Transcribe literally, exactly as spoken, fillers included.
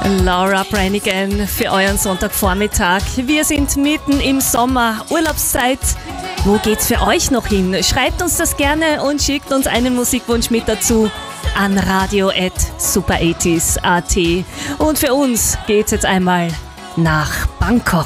Laura Branigan für euren Sonntagvormittag. Wir sind mitten im Sommer, Urlaubszeit. Wo geht's für euch noch hin? Schreibt uns das gerne und schickt uns einen Musikwunsch mit dazu an radio at super achtzig punkt at. Und für uns geht's jetzt einmal nach Bangkok.